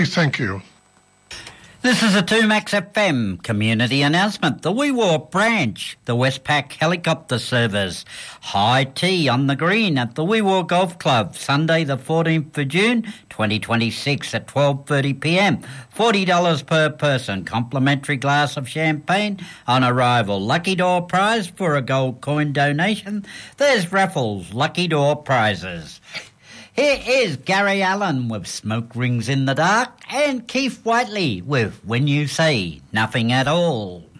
Thank you. This is a 2Max FM community announcement. The Wee Waa branch, the Westpac helicopter service, high tea on the green at the Wee Waa Golf Club, Sunday the 14th of June, 2026 at 12:30pm. $40 per person, complimentary glass of champagne on arrival. Lucky Door prize for a gold coin donation. There's raffles, lucky door prizes. Here is Gary Allen with Smoke Rings in the Dark and Keith Whiteley with When You Say Nothing at All.